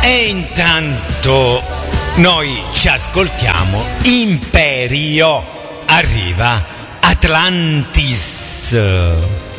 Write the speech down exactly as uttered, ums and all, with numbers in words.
E intanto noi ci ascoltiamo Imperio, arriva Atlantis.